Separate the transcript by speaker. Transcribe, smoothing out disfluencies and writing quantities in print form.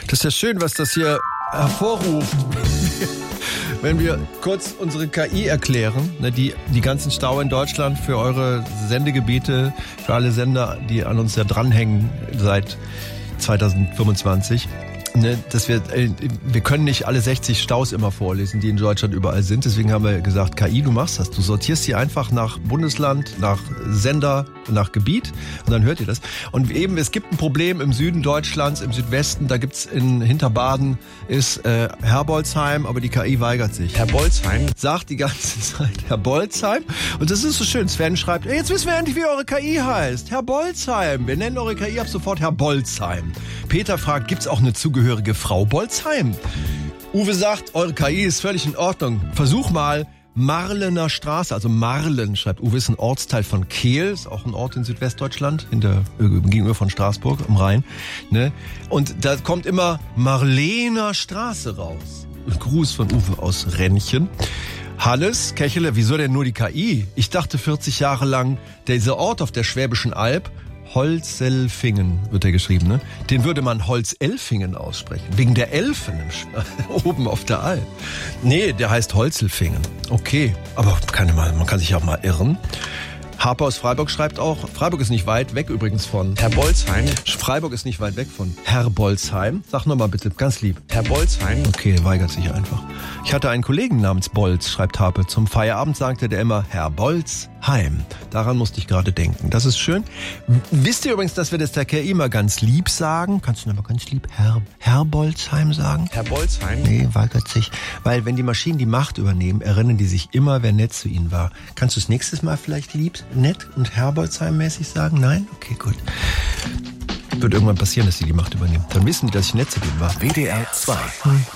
Speaker 1: Das ist ja schön, was das hier hervorruft. Wenn wir kurz unsere KI erklären, ne, die ganzen Stau in Deutschland für eure Sendegebiete, für alle Sender, die an uns ja dranhängen seit 2025. Ne, dass wir können nicht alle 60 Staus immer vorlesen, die in Deutschland überall sind. Deswegen haben wir gesagt, KI, du machst das. Du sortierst sie einfach nach Bundesland, nach Sender, nach Gebiet und dann hört ihr das. Und eben, es gibt ein Problem im Süden Deutschlands, im Südwesten, da gibt's in Hinterbaden ist Herbolzheim, aber die KI weigert sich.
Speaker 2: Herbolzheim?
Speaker 1: Sagt die ganze Zeit Herbolzheim. Und das ist so schön. Sven schreibt, jetzt wissen wir endlich, wie eure KI heißt. Herbolzheim. Wir nennen eure KI ab sofort Herbolzheim. Peter fragt, gibt's auch eine zugehörige Frau Bolzheim? Uwe sagt, eure KI ist völlig in Ordnung. Versuch mal Marlener Straße, also Marlen, schreibt Uwe, ist ein Ortsteil von Kehl, ist auch ein Ort in Südwestdeutschland, gegenüber von Straßburg am Rhein. Ne? Und da kommt immer Marlener Straße raus. Ein Gruß von Uwe aus Rennchen. Hannes Kechele, wieso denn nur die KI? Ich dachte 40 Jahre lang, dieser Ort auf der Schwäbischen Alb, Holzelfingen wird der geschrieben, ne? Den würde man Holzelfingen aussprechen. Wegen der Elfen oben auf der Alp. Nee, der heißt Holzelfingen. Okay, aber man kann sich auch mal irren. Harper aus Freiburg schreibt auch, Freiburg ist nicht weit weg übrigens von
Speaker 2: Herbolzheim.
Speaker 1: Freiburg ist nicht weit weg von Herbolzheim. Sag nochmal bitte, ganz lieb.
Speaker 2: Herbolzheim.
Speaker 1: Okay, weigert sich einfach. Ich hatte einen Kollegen namens Bolz, schreibt Harpe. Zum Feierabend sagte der immer Herbolzheim. Daran musste ich gerade denken. Das ist schön. Wisst ihr übrigens, dass wir das der KI immer ganz lieb sagen? Kannst du mal ganz lieb Herbolzheim sagen?
Speaker 2: Herbolzheim?
Speaker 1: Nee, weigert sich. Weil wenn die Maschinen die Macht übernehmen, erinnern die sich immer, wer nett zu ihnen war. Kannst du es nächstes Mal vielleicht lieb, nett und Herbolzheim-mäßig sagen? Nein? Okay, gut. Wird irgendwann passieren, dass sie die Macht übernehmen. Dann wissen die, dass ich nett zu denen war.
Speaker 3: WDR 2.